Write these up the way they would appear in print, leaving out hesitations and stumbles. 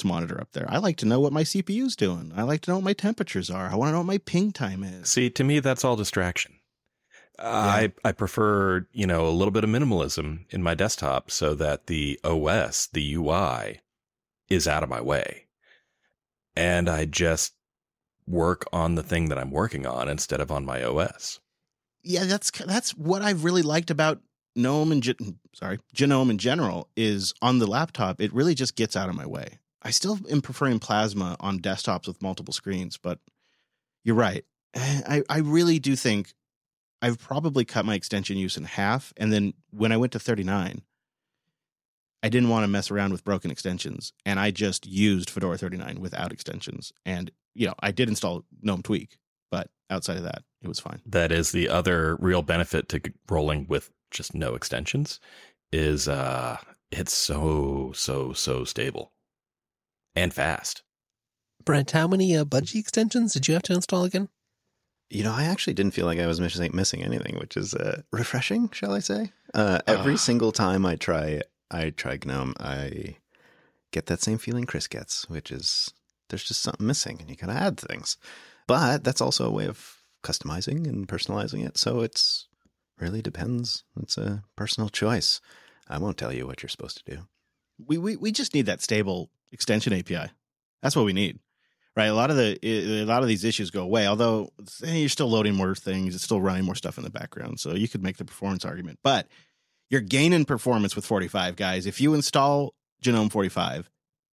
monitor up there. I like to know what my CPU's doing. I like to know what my temperatures are. I want to know what my ping time is. See, to me, that's all distraction. I prefer, a little bit of minimalism in my desktop so that the OS, the UI, is out of my way. And I just work on the thing that I'm working on instead of on my OS. Yeah, that's what I've really liked about GNOME in general is on the laptop, it really just gets out of my way. I still am preferring Plasma on desktops with multiple screens, but you're right. I really do think I've probably cut my extension use in half. And then when I went to 39, I didn't want to mess around with broken extensions. And I just used Fedora 39 without extensions. And, I did install GNOME Tweak, but outside of that, it was fine. That is the other real benefit to rolling with just no extensions is it's so stable and fast. Brent, how many Budgie extensions did you have to install again? I actually didn't feel like I was missing anything, which is refreshing, shall I say? Every single time I try GNOME, I get that same feeling Chris gets, which is there's just something missing and you got to add things. But that's also a way of customizing and personalizing it. So it's really depends. It's a personal choice. I won't tell you what you're supposed to do. We just need that stable extension API. That's what we need. Right, a lot of these issues go away. Although you're still loading more things, it's still running more stuff in the background. So you could make the performance argument, but you're gaining performance with 45, guys. If you install GNOME 45,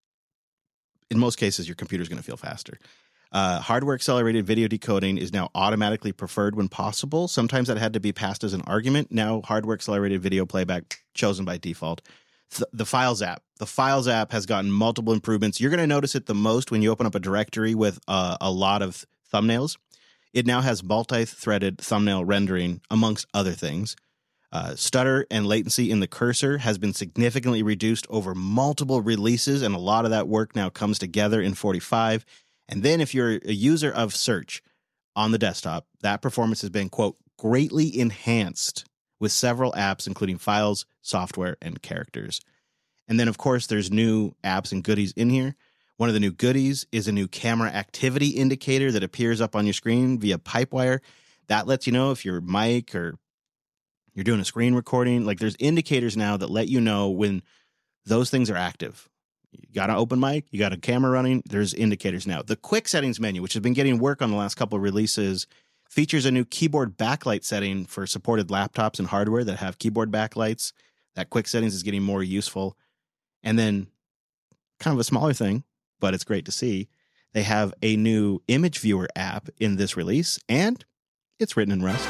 in most cases, your computer's going to feel faster. Hardware accelerated video decoding is now automatically preferred when possible. Sometimes that had to be passed as an argument. Now hardware accelerated video playback chosen by default. The Files app. The Files app has gotten multiple improvements. You're going to notice it the most when you open up a directory with a lot of thumbnails. It now has multi-threaded thumbnail rendering, amongst other things. Stutter and latency in the cursor has been significantly reduced over multiple releases, and a lot of that work now comes together in 45. And then if you're a user of search on the desktop, that performance has been, quote, greatly enhanced with several apps, including Files, Software, and Characters. And then, of course, there's new apps and goodies in here. One of the new goodies is a new camera activity indicator that appears up on your screen via Pipewire. That lets you know if your mic or you're doing a screen recording. Like, there's indicators now that let you know when those things are active. You got an open mic, you got a camera running, there's indicators now. The quick settings menu, which has been getting work on the last couple of releases, features a new keyboard backlight setting for supported laptops and hardware that have keyboard backlights. That quick settings is getting more useful. And then, kind of a smaller thing, but it's great to see, they have a new image viewer app in this release, and it's written in Rust.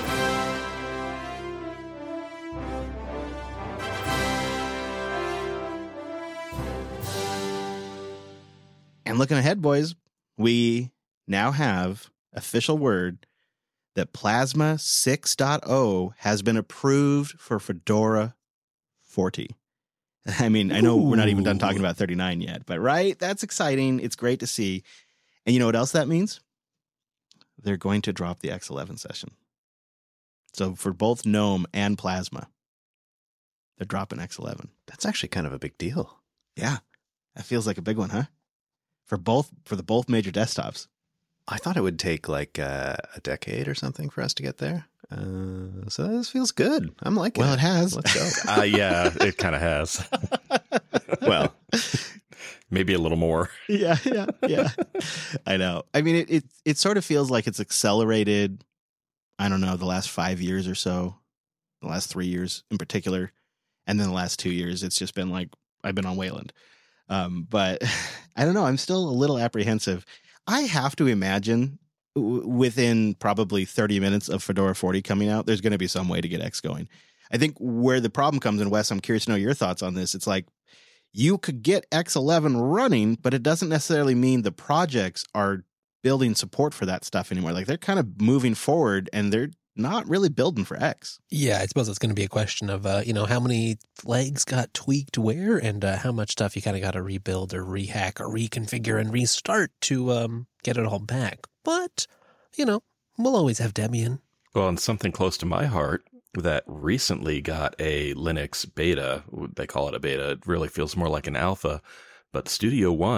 And looking ahead, boys, we now have official word that Plasma 6.0 has been approved for Fedora 40. I mean, I know we're not even done talking about 39 yet, but right? That's exciting. It's great to see. And you know what else that means? They're going to drop the X11 session. So for both GNOME and Plasma, they're dropping X11. That's actually kind of a big deal. Yeah. That feels like a big one, huh? For both major desktops. I thought it would take like a decade or something for us to get there. So this feels good. I'm liking it. Well, it has. Let's go. Yeah, it kind of has. Well, maybe a little more. Yeah. I know. I mean, it sort of feels like it's accelerated, I don't know, the last 5 years or so, the last 3 years in particular. And then the last 2 years, it's just been like, I've been on Wayland. But I don't know. I'm still a little apprehensive. I have to imagine within probably 30 minutes of Fedora 40 coming out, there's going to be some way to get X going. I think where the problem comes in, Wes, I'm curious to know your thoughts on this. It's like you could get X11 running, but it doesn't necessarily mean the projects are building support for that stuff anymore. Like they're kind of moving forward and they're not really building for X. Yeah, I suppose it's going to be a question of, how many flags got tweaked where and how much stuff you kind of got to rebuild or rehack or reconfigure and restart to get it all back. But, we'll always have Debian. Well, and something close to my heart that recently got a Linux beta, they call it a beta, it really feels more like an alpha, but Studio One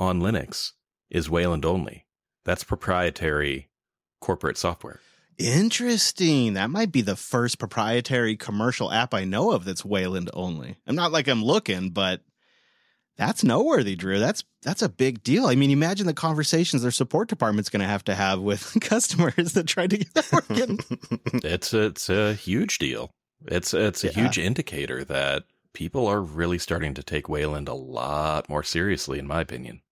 on Linux is Wayland only. That's proprietary corporate software. Interesting. That might be the first proprietary commercial app I know of that's Wayland only. I'm not like I'm looking, but that's noteworthy, Drew. That's a big deal. I mean, imagine the conversations their support department's going to have with customers that try to get that working. It's a huge deal. It's a huge indicator that people are really starting to take Wayland a lot more seriously, in my opinion.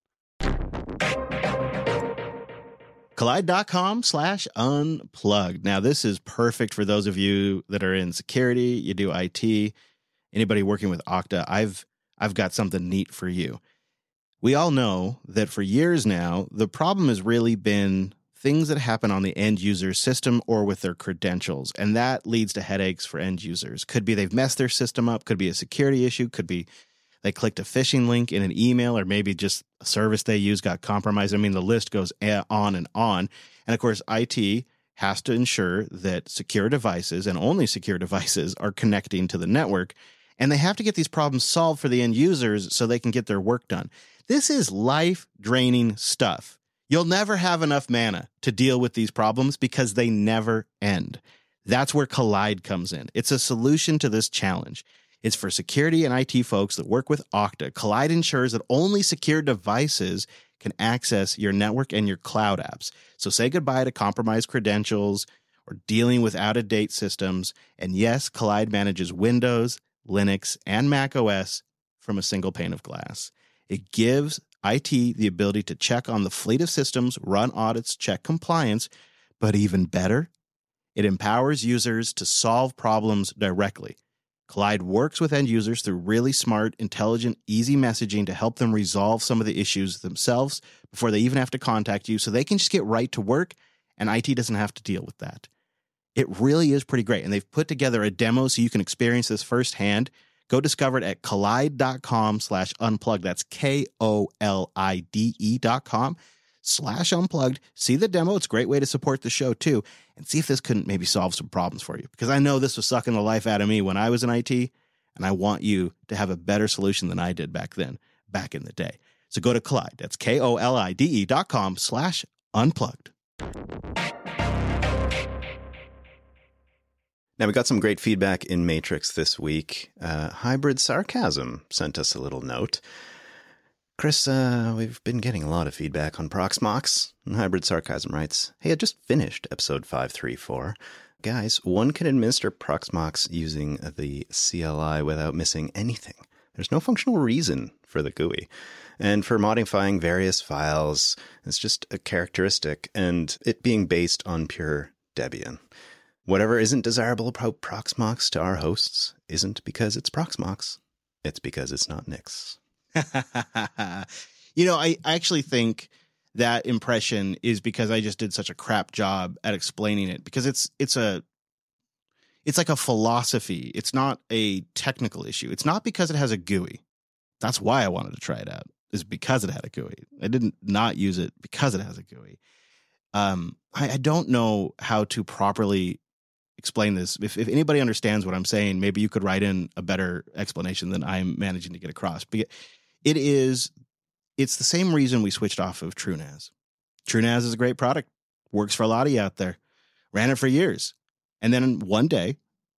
Kolide.com/unplugged. Now, this is perfect for those of you that are in security, you do IT, anybody working with Okta. I've got something neat for you. We all know that for years now, the problem has really been things that happen on the end user system or with their credentials, and that leads to headaches for end users. Could be they've messed their system up, could be a security issue, could be they clicked a phishing link in an email, or maybe just a service they use got compromised. I mean, the list goes on and on. And of course, IT has to ensure that secure devices and only secure devices are connecting to the network. And they have to get these problems solved for the end users so they can get their work done. This is life-draining stuff. You'll never have enough mana to deal with these problems because they never end. That's where Kolide comes in. It's a solution to this challenge. It's for security and IT folks that work with Okta. Kolide ensures that only secure devices can access your network and your cloud apps. So say goodbye to compromised credentials or dealing with out-of-date systems. And yes, Kolide manages Windows, Linux, and Mac OS from a single pane of glass. It gives IT the ability to check on the fleet of systems, run audits, check compliance, but even better, it empowers users to solve problems directly. Kolide works with end users through really smart, intelligent, easy messaging to help them resolve some of the issues themselves before they even have to contact you, so they can just get right to work and IT doesn't have to deal with that. It really is pretty great, and they've put together a demo so you can experience this firsthand. Go discover it at kolide.com/unplugged. That's KOLIDE.com/unplugged. See the demo. It's a great way to support the show too, and see if this couldn't maybe solve some problems for you. Because I know this was sucking the life out of me when I was in IT, and I want you to have a better solution than I did back then, back in the day. So go to Kolide. That's KOLIDE.com/unplugged. Now, we got some great feedback in Matrix this week. Hybrid Sarcasm sent us a little note. Chris, we've been getting a lot of feedback on Proxmox. And Hybrid Sarcasm writes, hey, I just finished episode 534. Guys, one can administer Proxmox using the CLI without missing anything. There's no functional reason for the GUI. And for modifying various files, it's just a characteristic, and it being based on pure Debian. Whatever isn't desirable about Proxmox to our hosts isn't because it's Proxmox. It's because it's not Nix. You know, I actually think that impression is because I just did such a crap job at explaining it, because it's like a philosophy. It's not a technical issue. It's not because it has a GUI. That's why I wanted to try it out, is because it had a GUI. I didn't not use it because it has a GUI. I don't know how to properly explain this. If anybody understands what I'm saying, maybe you could write in a better explanation than I'm managing to get across. But it's the same reason we switched off of TrueNAS. TrueNAS is a great product. Works for a lot of you out there. Ran it for years. And then one day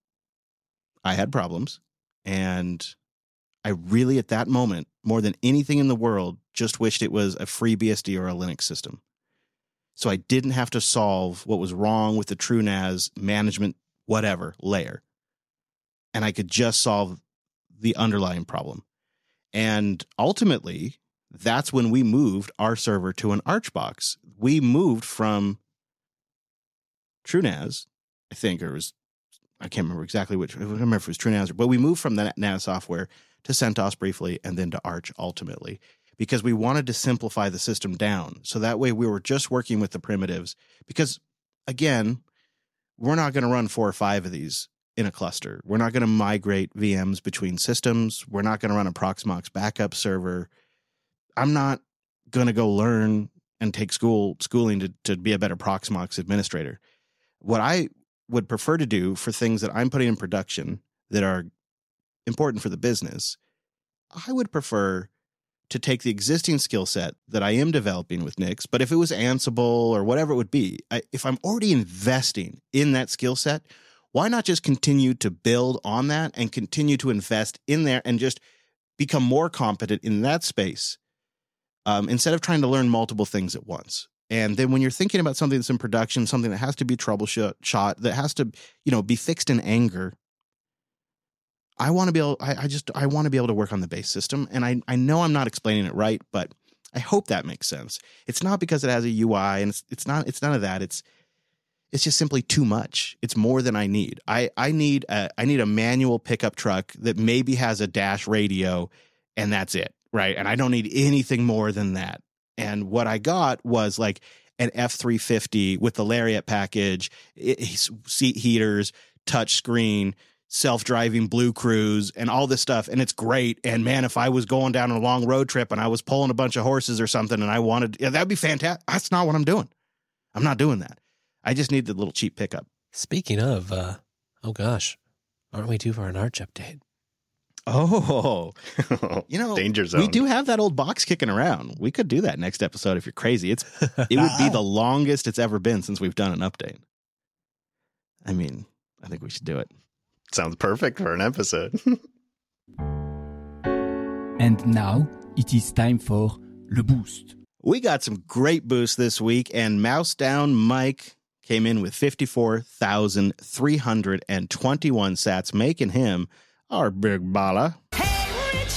I had problems, and I really, at that moment, more than anything in the world, just wished it was a FreeBSD or a Linux system. So I didn't have to solve what was wrong with the TrueNAS management, whatever, layer. And I could just solve the underlying problem. And ultimately, that's when we moved our server to an Archbox. We moved from TrueNAS, I think, or I can't remember exactly which, I don't remember if it was TrueNAS, but we moved from the NAS software to CentOS briefly and then to Arch ultimately, because we wanted to simplify the system down. So that way we were just working with the primitives, because again, we're not going to run 4 or 5 of these in a cluster. We're not going to migrate VMs between systems. We're not going to run a Proxmox backup server. I'm not going to go learn and take schooling to be a better Proxmox administrator. What I would prefer to do for things that I'm putting in production that are important for the business, I would prefer to take the existing skill set that I am developing with Nix, but if it was Ansible or whatever it would be, if I'm already investing in that skill set, why not just continue to build on that and continue to invest in there and just become more competent in that space instead of trying to learn multiple things at once? And then when you're thinking about something that's in production, something that has to be troubleshot, that has to, be fixed in anger, I want to be able, I want to be able to work on the base system. And I know I'm not explaining it right, but I hope that makes sense. It's not because it has a UI, and it's none of that. It's just simply too much. It's more than I need. I need a manual pickup truck that maybe has a dash radio, and that's it, right? And I don't need anything more than that. And what I got was like an F-350 with the Lariat package, seat heaters, touch screen, self-driving Blue Cruise, and all this stuff. And it's great. And man, if I was going down a long road trip and I was pulling a bunch of horses or something and I wanted, that'd be fantastic. That's not what I'm doing. I'm not doing that. I just need the little cheap pickup. Speaking of, oh gosh, aren't we due for an Arch update? Oh, Danger Zone. We do have that old box kicking around. We could do that next episode if you're crazy. It would be the longest it's ever been since we've done an update. I mean, I think we should do it. Sounds perfect for an episode. And now it is time for Le Boost. We got some great boosts this week, and Mouse Down Mike came in with 54,321 sats, making him our big baller. Hey, Rich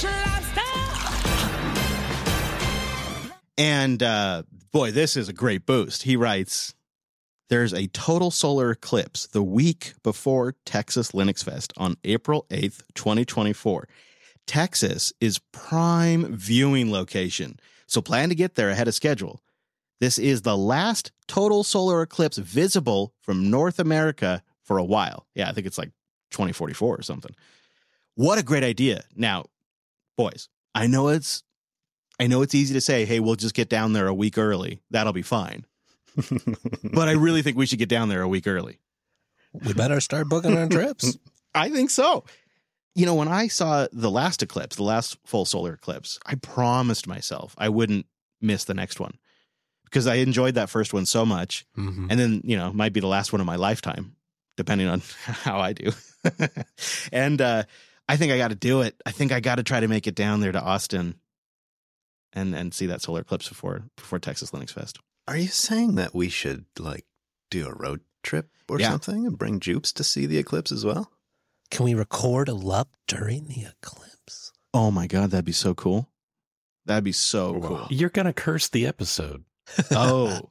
Lobster! And boy, this is a great boost. He writes, there's a total solar eclipse the week before Texas Linux Fest on April 8th, 2024. Texas is prime viewing location, so plan to get there ahead of schedule. This is the last total solar eclipse visible from North America for a while. Yeah, I think it's like 2044 or something. What a great idea. Now, boys, I know it's easy to say, hey, we'll just get down there a week early. That'll be fine. But I really think we should get down there a week early. We better start booking our trips. I think so. When I saw the last eclipse, the last full solar eclipse, I promised myself I wouldn't miss the next one because I enjoyed that first one so much. Mm-hmm. And then, it might be the last one of my lifetime, depending on how I do. And I think I got to do it. I think I got to try to make it down there to Austin and see that solar eclipse before Texas Linux Fest. Are you saying that we should do a road trip or something and bring Jupes to see the eclipse as well? Can we record a LUP during the eclipse? Oh my God, that'd be so cool. That'd be so cool. You're going to curse the episode. Oh.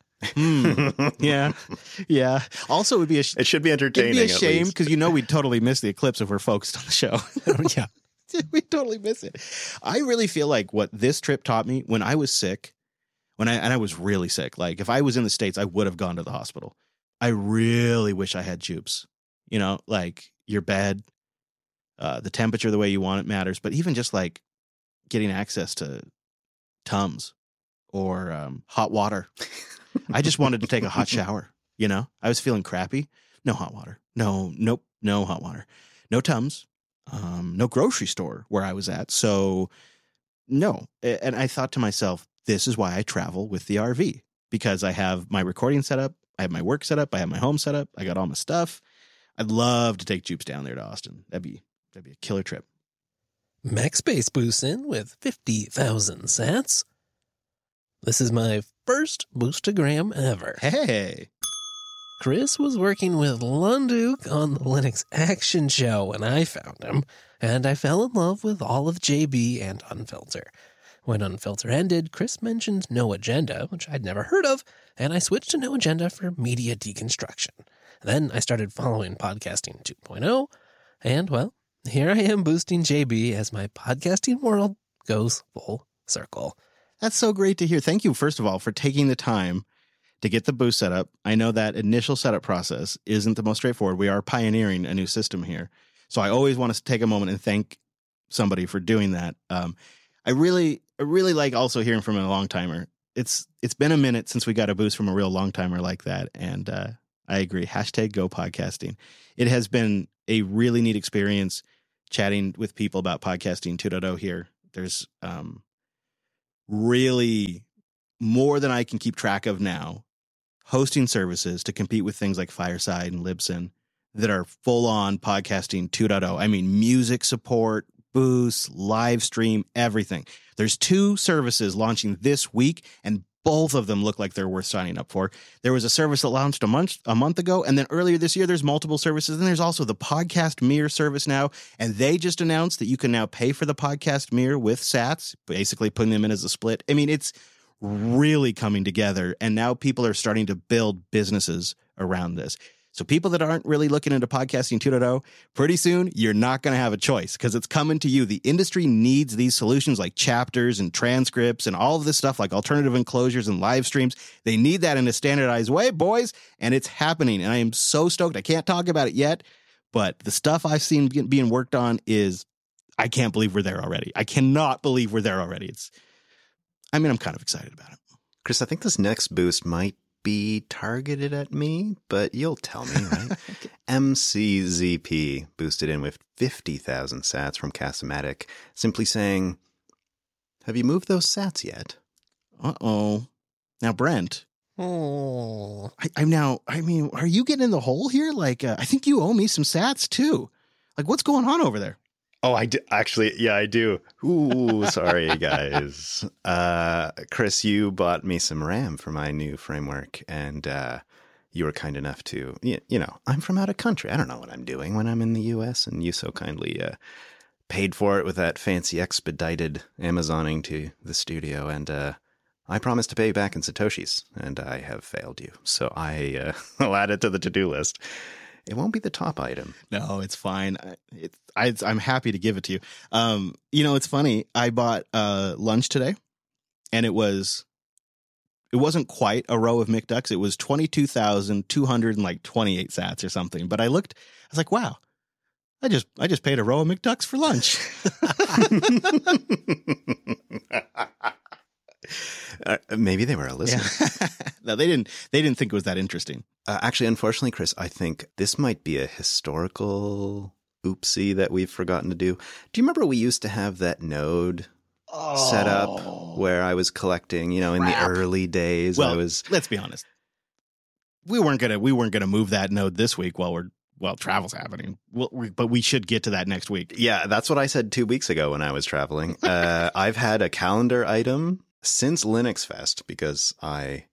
Yeah. Also, it would be it should be entertaining. It'd be a shame because we'd totally miss the eclipse if we're focused on the show. Yeah. We'd totally miss it. I really feel like what this trip taught me when I was sick, and I was really sick, like if I was in the States, I would have gone to the hospital. I really wish I had Jupes. Like your bed, the temperature, the way you want it matters, but even just like getting access to Tums or hot water. I just wanted to take a hot shower. I was feeling crappy. No hot water. No hot water. No Tums. No grocery store where I was at. So no. And I thought to myself, this is why I travel with the RV, because I have my recording set up. I have my work set up. I have my home set up. I got all my stuff. I'd love to take Jupes down there to Austin. That'd be a killer trip. MaxSpace boosts in with 50,000 sats. This is my first Boostagram ever. Hey. Chris was working with Lunduke on the Linux Action Show when I found him, and I fell in love with all of JB and Unfilter. When Unfilter ended, Chris mentioned No Agenda, which I'd never heard of, and I switched to No Agenda for media deconstruction. Then I started following Podcasting 2.0, and, well, here I am boosting JB as my podcasting world goes full circle. That's so great to hear. Thank you, first of all, for taking the time to get the boost set up. I know that initial setup process isn't the most straightforward. We are pioneering a new system here. So I always want to take a moment and thank somebody for doing that. I really like also hearing from a long timer. It's been a minute since we got a boost from a real long timer like that. And I agree. #Go Podcasting. It has been a really neat experience chatting with people about Podcasting 2.0 here. There's really more than I can keep track of now, hosting services to compete with things like Fireside and Libsyn that are full on podcasting 2.0. I mean, music support, boosts, live stream, everything. There's 2 services launching this week, and both of them look like they're worth signing up for. There was a service that launched a month ago, and then earlier this year, there's multiple services. And there's also the Podcast Mirror service now, and they just announced that you can now pay for the Podcast Mirror with sats, basically putting them in as a split. I mean, it's really coming together, and now people are starting to build businesses around this. So people that aren't really looking into podcasting 2.0, pretty soon you're not going to have a choice because it's coming to you. The industry needs these solutions like chapters and transcripts and all of this stuff like alternative enclosures and live streams. They need that in a standardized way, boys, and it's happening. And I am so stoked. I can't talk about it yet, but the stuff I've seen being worked on is, I can't believe we're there already. I cannot believe we're there already. I'm kind of excited about it. Chris, I think this next boost might be targeted at me, but you'll tell me, right? MCZP boosted in with 50,000 sats from Castamatic, simply saying, have you moved those sats yet? Uh-oh. Now, Brent. Oh. Are you getting in the hole here? Like, I think you owe me some sats too. Like, what's going on over there? Oh, I do. Actually, yeah, I do. Ooh, sorry, guys. Chris, you bought me some RAM for my new framework, and you were kind enough to, I'm from out of country. I don't know what I'm doing when I'm in the U.S., and you so kindly paid for it with that fancy expedited Amazoning to the studio, and I promised to pay you back in Satoshis, and I have failed you. So I'll add it to the to-do list. It won't be the top item. No, it's fine. I'm happy to give it to you. It's funny. I bought lunch today, and it wasn't quite a row of McDucks. It was 22,228 sats or something. But I was like, wow, I just paid a row of McDucks for lunch. Maybe they were a listener. Yeah. No, they didn't think it was that interesting. Actually, unfortunately, Chris, I think this might be a historical oopsie that we've forgotten to do. Do you remember we used to have that node set up where I was collecting, in the early days? Well, let's be honest. We weren't gonna move that node this week while travel's happening. But we should get to that next week. Yeah, that's what I said 2 weeks ago when I was traveling. I've had a calendar item since Linux Fest because I,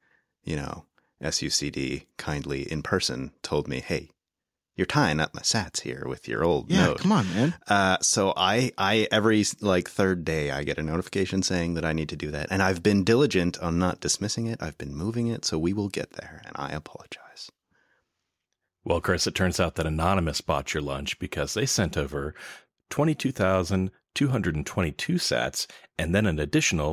SUCD kindly in person told me, hey, you're tying up my sats here with your old node. Come on, man. So I every third day I get a notification saying that I need to do that. And I've been diligent on not dismissing it. I've been moving it. So we will get there. And I apologize. Well, Chris, it turns out that Anonymous bought your lunch because they sent over 22,222 sats and then an additional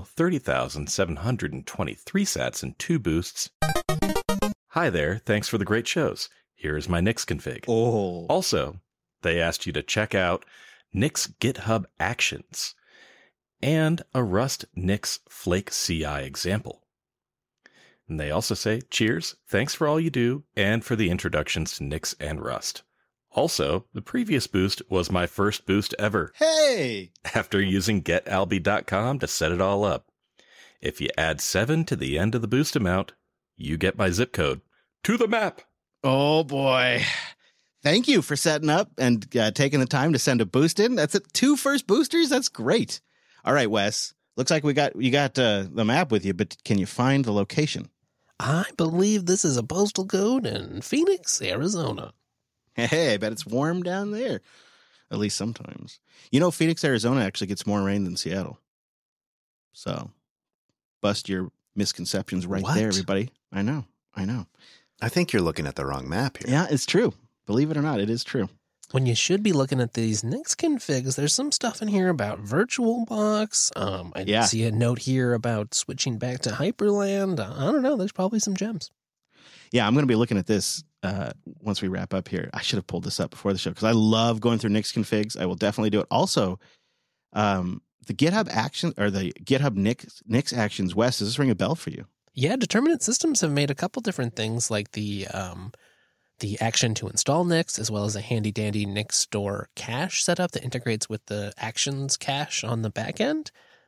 30,723 sats and 2 boosts. Hi there. Thanks for the great shows. Here's my Nix config. Oh. Also, they asked you to check out Nix GitHub Actions and a Rust Nix Flake CI example. And they also say, cheers, thanks for all you do, and for the introductions to Nix and Rust. Also, the previous boost was my first boost ever. Hey! After using getalby.com to set it all up. If you add 7 to the end of the boost amount, you get my zip code to the map. Oh, boy. Thank you for setting up and taking the time to send a boost in. That's it. 2 first boosters? That's great. All right, Wes. Looks like you got the map with you, but can you find the location? I believe this is a postal code in Phoenix, Arizona. Hey, I bet it's warm down there. At least sometimes. Phoenix, Arizona actually gets more rain than Seattle. So, bust your misconceptions right there, everybody. I know. I think you're looking at the wrong map here. Yeah, it's true. Believe it or not, it is true. When you should be looking at these Nix configs, there's some stuff in here about VirtualBox. I see a note here about switching back to Hyperland. I don't know. There's probably some gems. Yeah, I'm going to be looking at this once we wrap up here. I should have pulled this up before the show because I love going through Nix configs. I will definitely do it. Also, the GitHub Action or the GitHub Nix Actions, Wes, does this ring a bell for you? Yeah, Determinate Systems have made a couple different things like the action to install Nix, as well as a handy-dandy Nix store cache setup that integrates with the Actions cache on the back end.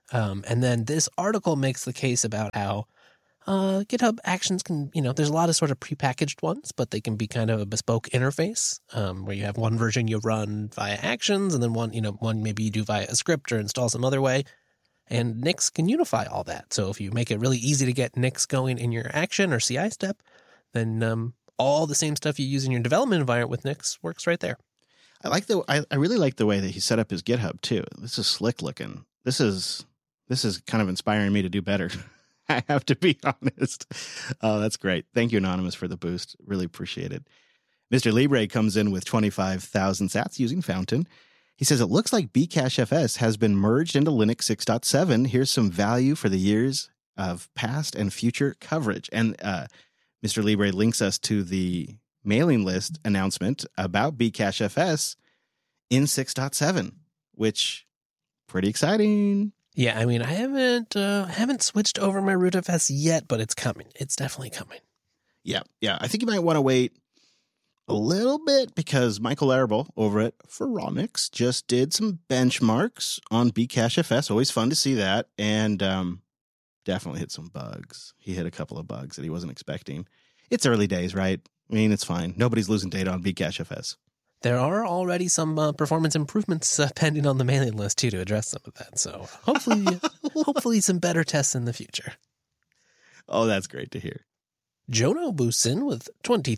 And then this article makes the case about how GitHub Actions can, there's a lot of sort of prepackaged ones, but they can be kind of a bespoke interface where you have one version you run via Actions, and then one maybe you do via a script or install some other way. And Nix can unify all that. So if you make it really easy to get Nix going in your action or CI step, then all the same stuff you use in your development environment with Nix works right there. I really like the way that he set up his GitHub too. This is slick looking. This is kind of inspiring me to do better. I have to be honest. Oh, that's great. Thank you, Anonymous, for the boost. Really appreciate it. Mr. Libre comes in with 25,000 sats using Fountain. He says, it looks like Bcachefs has been merged into Linux 6.7. Here's some value for the years of past and future coverage. And Mr. Libre links us to the mailing list announcement about Bcachefs in 6.7, which pretty exciting. Yeah, I mean, I haven't switched over my rootfs yet, but it's coming. It's definitely coming. Yeah. I think you might want to wait a little bit because Michael Arable over at Phoronix just did some benchmarks on Bcachefs. Always fun to see that, and definitely hit some bugs. He hit a couple of bugs that he wasn't expecting. It's early days, right? I mean, it's fine. Nobody's losing data on Bcachefs. There are already some performance improvements pending on the mailing list, too, to address some of that. So hopefully some better tests in the future. Oh, that's great to hear. Jono boosts in with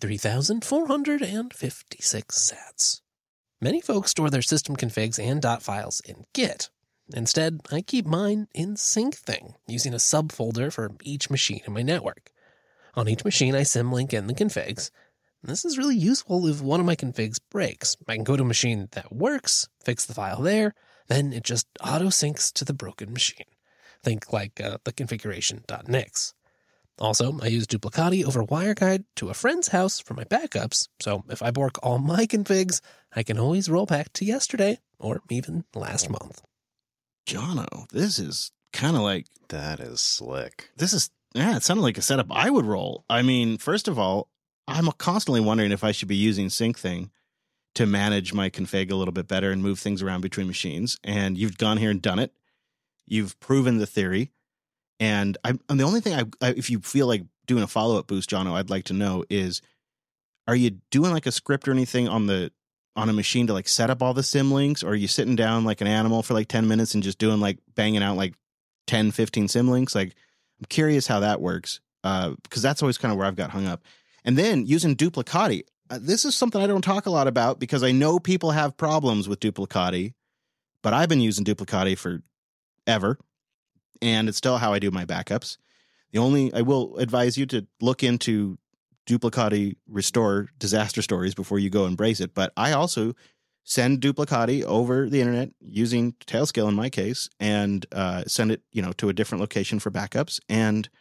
23,456 sats. Many folks store their system configs and .dot files in Git. Instead, I keep mine in Syncthing, using a subfolder for each machine in my network. On each machine, I symlink in the configs. This is really useful if one of my configs breaks. I can go to a machine that works, fix the file there, then it just auto-syncs to the broken machine. Think like the configuration.nix. Also, I use Duplicati over WireGuide to a friend's house for my backups, so if I bork all my configs, I can always roll back to yesterday or even last month. Jono, this is kind of like... That is slick. It sounded like a setup I would roll. I mean, first of all, I'm constantly wondering if I should be using Syncthing to manage my config a little bit better and move things around between machines. And you've gone here and done it. You've proven the theory. And the only thing if you feel like doing a follow-up boost, Jono, I'd like to know is, are you doing like a script or anything on a machine to like set up all the symlinks, or are you sitting down like an animal for like 10 minutes and just doing like banging out like 10, 15 symlinks? Like, I'm curious how that works because that's always kind of where I've got hung up. And then using Duplicati. This is something I don't talk a lot about because I know people have problems with Duplicati, but I've been using Duplicati forever, and it's still how I do my backups. I will advise you to look into Duplicati restore disaster stories before you go embrace it. But I also send Duplicati over the internet using Tailscale in my case, and send it, to a different location for backups. And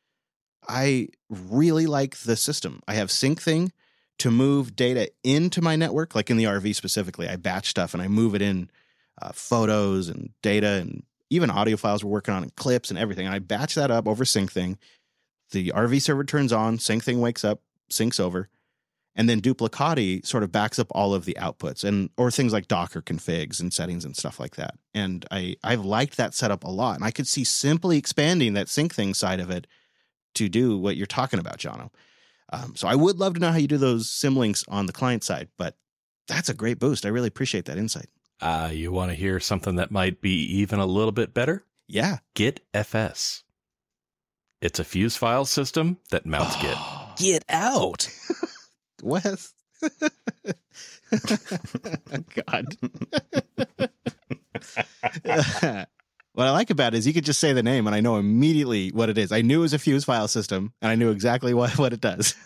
I really like the system. I have Syncthing to move data into my network, like in the RV specifically. I batch stuff and I move it in photos and data and even audio files we're working on and clips and everything. And I batch that up over Syncthing. The RV server turns on, Syncthing wakes up, syncs over, and then Duplicati sort of backs up all of the outputs or things like Docker configs and settings and stuff like that. And I've liked that setup a lot. And I could see simply expanding that Syncthing side of it to do what you're talking about, Jono. So I would love to know how you do those symlinks on the client side, but that's a great boost. I really appreciate that insight. You want to hear something that might be even a little bit better? Yeah. GitFS. It's a fuse file system that mounts Git. Get out. Wes. God. What I like about it is you could just say the name and I know immediately what it is. I knew it was a fuse file system and I knew exactly what it does.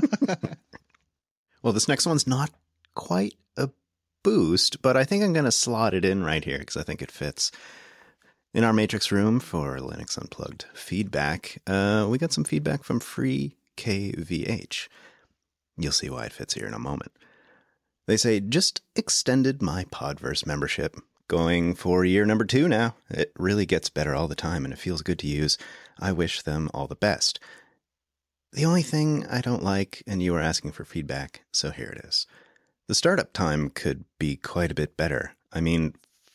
Well, this next one's not quite a boost, but I think I'm going to slot it in right here because I think it fits. In our Matrix room for Linux Unplugged feedback, we got some feedback from FreeKVH. You'll see why it fits here in a moment. They say, just extended my Podverse membership. Going for year number 2 now. It really gets better all the time and it feels good to use. I wish them all the best. The only thing I don't like, and you were asking for feedback, so here it is. The startup time could be quite a bit better. I mean,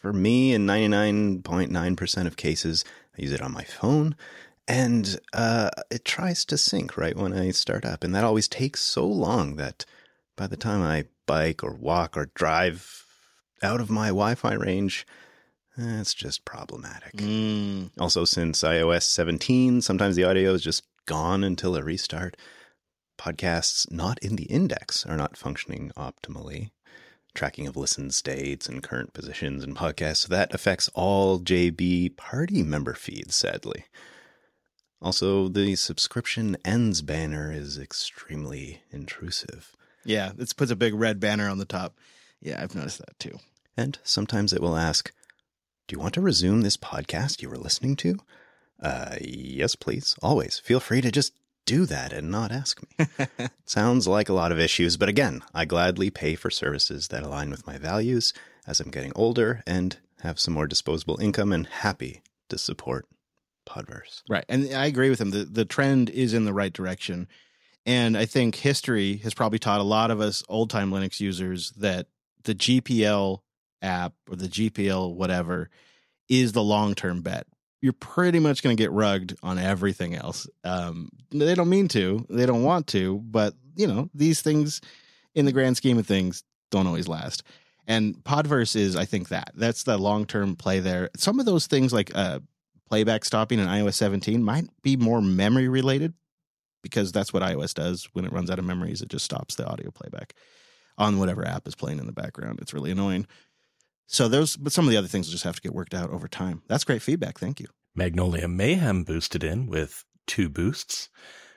For me, in 99.9% of cases, I use it on my phone, and it tries to sync right when I start up. And that always takes so long that by the time I bike or walk or drive out of my Wi-Fi range, it's just problematic. Also, since iOS 17, sometimes the audio is just gone until a restart. Podcasts not in the index are not functioning optimally. Tracking of listen states and current positions in podcasts, so that affects all JB party member feeds, sadly. Also, the subscription ends banner is extremely intrusive. Yeah, it puts a big red banner on the top. Yeah, I've noticed that too. And sometimes it will ask, do you want to resume this podcast you were listening to? Yes, please. Always. Feel free to just do that and not ask me. Sounds like a lot of issues, but again, I gladly pay for services that align with my values as I'm getting older and have some more disposable income, and happy to support Podverse. Right. And I agree with him. The trend is in the right direction. And I think history has probably taught a lot of us old-time Linux users that the GPL app or the GPL whatever is the long-term bet. You're pretty much going to get rugged on everything else. They don't mean to, they don't want to, but these things in the grand scheme of things don't always last. And Podverse is, I think that's the long-term play there. Some of those things like playback stopping in iOS 17 might be more memory related, because that's what iOS does. When it runs out of memories, it just stops the audio playback on whatever app is playing in the background. It's really annoying. But some of the other things will just have to get worked out over time. That's great feedback. Thank you. Magnolia Mayhem boosted in with 2 boosts,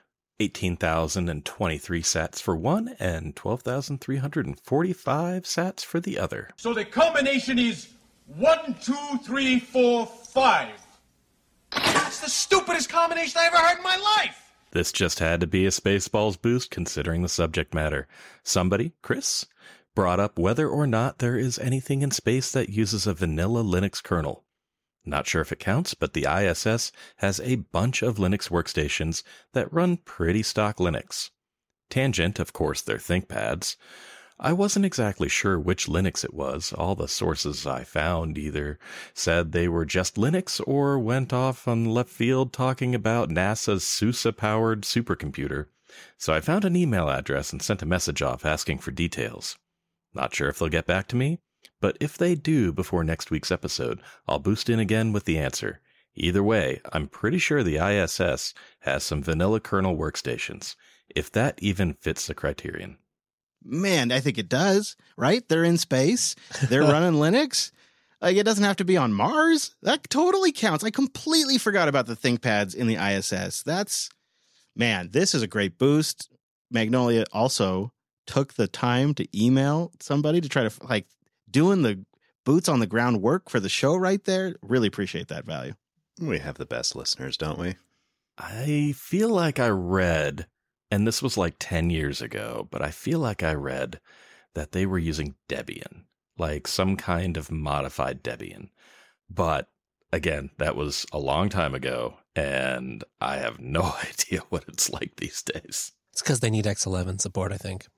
18,023 sats for one and 12,345 sats for the other. So the combination is 1, 2, 3, 4, 5. That's the stupidest combination I ever heard in my life. This just had to be a Spaceballs boost considering the subject matter. Somebody, Chris, brought up whether or not there is anything in space that uses a vanilla Linux kernel. Not sure if it counts, but the ISS has a bunch of Linux workstations that run pretty stock Linux. Tangent, of course, their ThinkPads. I wasn't exactly sure which Linux it was. All the sources I found either said they were just Linux or went off on left field talking about NASA's SUSE-powered supercomputer. So I found an email address and sent a message off asking for details. Not sure if they'll get back to me, but if they do before next week's episode, I'll boost in again with the answer. Either way, I'm pretty sure the ISS has some vanilla kernel workstations, if that even fits the criterion. Man, I think it does, right? They're in space. They're running Linux. Like, it doesn't have to be on Mars. That totally counts. I completely forgot about the ThinkPads in the ISS. This is a great boost. Magnolia also took the time to email somebody to try to, doing the boots on the ground work for the show right there. Really appreciate that value. We have the best listeners, don't we? I feel like I read, and this was like 10 years ago, but I feel like I read that they were using Debian, like some kind of modified Debian. But again, that was a long time ago, and I have no idea what it's like these days. It's because they need X11 support, I think.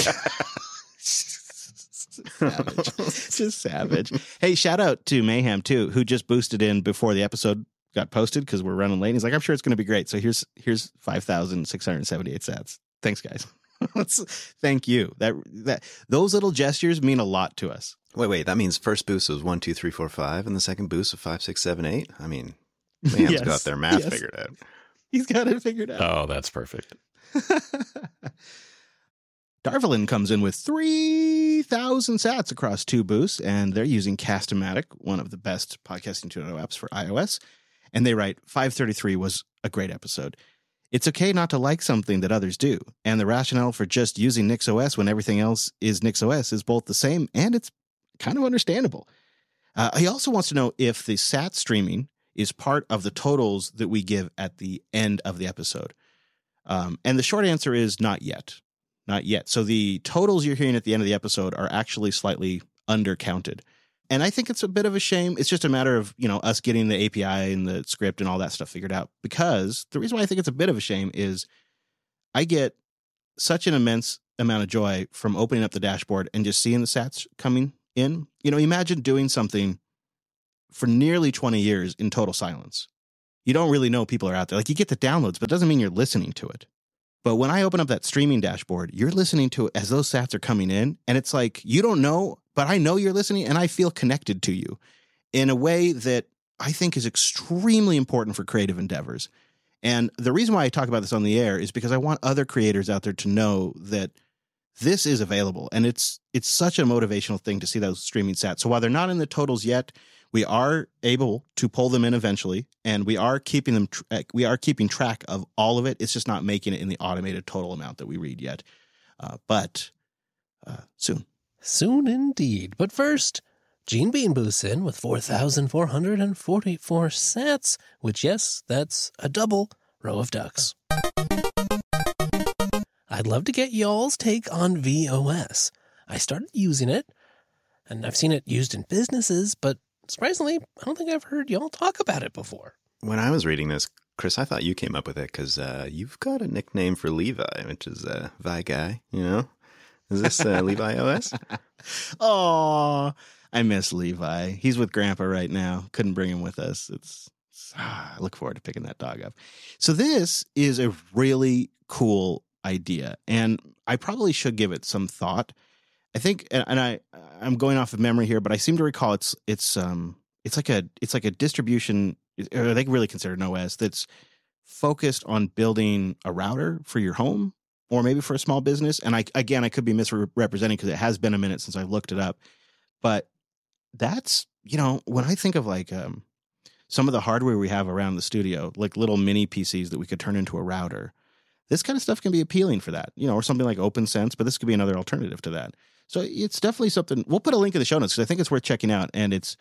Savage. Just savage. Hey, shout out to Mayhem too, who just boosted in before the episode got posted because we're running late. He's like, I'm sure it's going to be great. So here's 5,678 sats. Thanks, guys. Thank you. That those little gestures mean a lot to us. Wait. That means first boost was 1, 2, 3, 4, 5, and the second boost of 5, 6, 7, 8. I mean, Mayhem's got their math figured out. He's got it figured out. Oh, that's perfect. Darvelin comes in with 3,000 sats across 2 boosts, and they're using Cast-O-Matic, one of the best podcasting 2.0 apps for iOS. And they write, 533 was a great episode. It's okay not to like something that others do, and the rationale for just using NixOS when everything else is NixOS is both the same, and it's kind of understandable. He also wants to know if the sat streaming is part of the totals that we give at the end of the episode. And the short answer is not yet. Not yet. So the totals you're hearing at the end of the episode are actually slightly undercounted. And I think it's a bit of a shame. It's just a matter of, us getting the API and the script and all that stuff figured out. Because the reason why I think it's a bit of a shame is I get such an immense amount of joy from opening up the dashboard and just seeing the sats coming in. Imagine doing something for nearly 20 years in total silence. You don't really know people are out there. Like, you get the downloads, but it doesn't mean you're listening to it. But when I open up that streaming dashboard, you're listening to it as those sats are coming in. And it's like, you don't know, but I know you're listening and I feel connected to you in a way that I think is extremely important for creative endeavors. And the reason why I talk about this on the air is because I want other creators out there to know that this is available. And it's such a motivational thing to see those streaming sats. So while they're not in the totals yet, we are able to pull them in eventually, and we are keeping them. We are keeping track of all of it. It's just not making it in the automated total amount that we read yet, but soon. Soon indeed. But first, Gene Bean boosts in with 4,444 sats, which, yes, that's a double row of ducks. I'd love to get y'all's take on VOS. I started using it, and I've seen it used in businesses, but surprisingly, I don't think I've heard y'all talk about it before. When I was reading this, Chris, I thought you came up with it because you've got a nickname for Levi, which is Vi Guy, you know? Is this Levi OS? Oh, I miss Levi. He's with Grandpa right now. Couldn't bring him with us. I look forward to picking that dog up. So this is a really cool idea, and I probably should give it some thought. I think, and I'm going off of memory here, but I seem to recall it's like a distribution, or they really consider an OS that's focused on building a router for your home or maybe for a small business. And I could be misrepresenting because it has been a minute since I looked it up, but that's, when I think of like some of the hardware we have around the studio, like little mini PCs that we could turn into a router, this kind of stuff can be appealing for that, or something like OpenSense, but this could be another alternative to that. So it's definitely something. We'll put a link in the show notes because I think it's worth checking out, and it's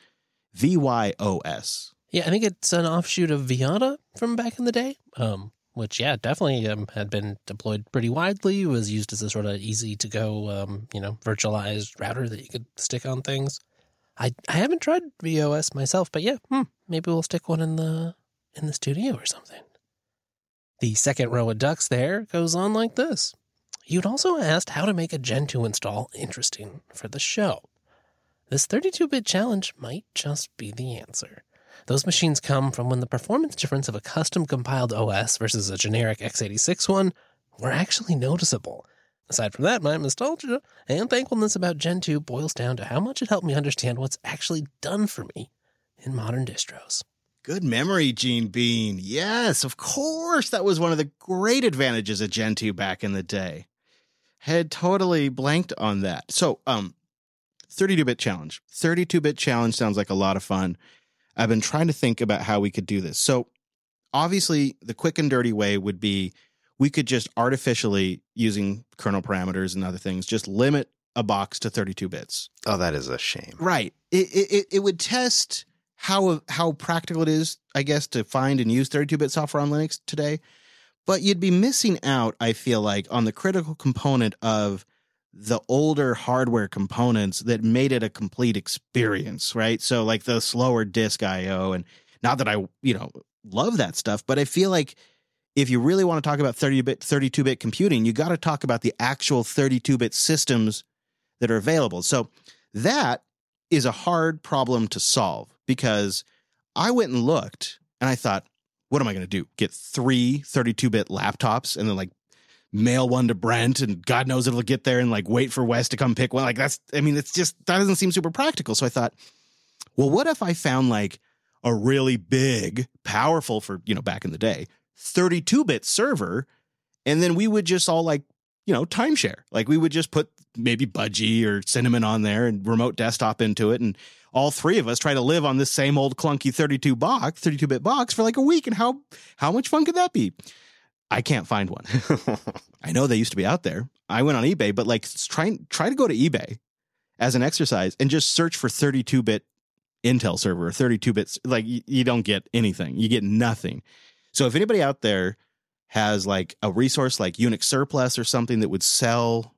VYOS. Yeah, I think it's an offshoot of Viata from back in the day, which, yeah, definitely had been deployed pretty widely. It was used as a sort of easy-to-go, virtualized router that you could stick on things. I haven't tried VOS myself, but yeah, maybe we'll stick one in the studio or something. The second row of ducks there goes on like this. You'd also asked how to make a Gen 2 install interesting for the show. This 32-bit challenge might just be the answer. Those machines come from when the performance difference of a custom-compiled OS versus a generic x86 one were actually noticeable. Aside from that, my nostalgia and thankfulness about Gen 2 boils down to how much it helped me understand what's actually done for me in modern distros. Good memory, Gene Bean. Yes, of course. That was one of the great advantages of Gen 2 back in the day. Had totally blanked on that. So, 32-bit challenge. 32-bit challenge sounds like a lot of fun. I've been trying to think about how we could do this. So, obviously, the quick and dirty way would be we could just artificially, using kernel parameters and other things, just limit a box to 32 bits. Oh, that is a shame. Right. It would test how practical it is, I guess, to find and use 32-bit software on Linux today. But you'd be missing out, I feel like, on the critical component of the older hardware components that made it a complete experience, right? So like the slower disk IO, and not that I, love that stuff, but I feel like if you really want to talk about 32-bit computing, you got to talk about the actual 32-bit systems that are available. So that is a hard problem to solve because I went and looked and I thought, what am I going to do? Get 3 32-bit laptops and then like mail one to Brent and God knows it'll get there and like wait for Wes to come pick one. Like it's just, that doesn't seem super practical. So I thought, well, what if I found like a really big, powerful for, back in the day, 32-bit server, and then we would just all like, timeshare. Like we would just put maybe Budgie or Cinnamon on there and remote desktop into it, and all three of us try to live on this same old clunky 32-bit box for like a week. And how much fun could that be? I can't find one. I know they used to be out there. I went on eBay, but like try to go to eBay as an exercise and just search for 32-bit Intel server or 32-bit. Like you don't get anything. You get nothing. So if anybody out there has like a resource like Unix Surplus or something that would sell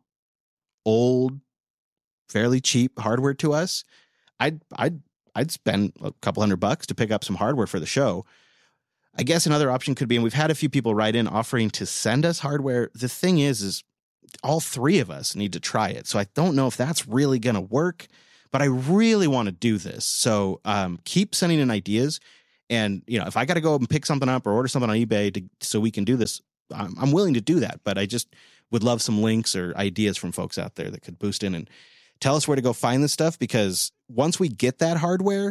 old, fairly cheap hardware to us, I'd spend a couple $100 to pick up some hardware for the show. I guess another option could be, and we've had a few people write in offering to send us hardware. The thing is all three of us need to try it. So I don't know if that's really going to work, but I really want to do this. So keep sending in ideas. And, if I got to go and pick something up or order something on eBay so we can do this, I'm willing to do that. But I just would love some links or ideas from folks out there that could boost in and tell us where to go find this stuff. Because once we get that hardware,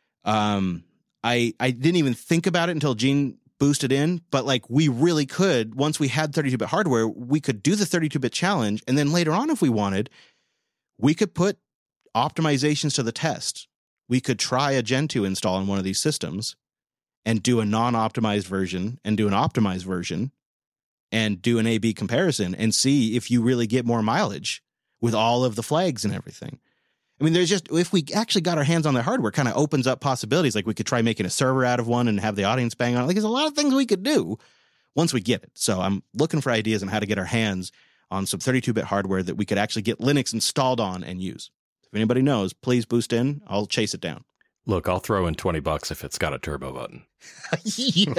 I didn't even think about it until Gene boosted in. But like we really could, once we had 32-bit hardware, we could do the 32-bit challenge. And then later on, if we wanted, we could put optimizations to the test. We could try a Gen 2 install on one of these systems and do a non-optimized version and do an optimized version and do an A/B comparison and see if you really get more mileage with all of the flags and everything. I mean, there's just, if we actually got our hands on their hardware, kind of opens up possibilities. Like we could try making a server out of one and have the audience bang on it. Like there's a lot of things we could do once we get it. So I'm looking for ideas on how to get our hands on some 32-bit hardware that we could actually get Linux installed on and use. If anybody knows, please boost in. I'll chase it down. Look, I'll throw in $20 if it's got a turbo button. Yes.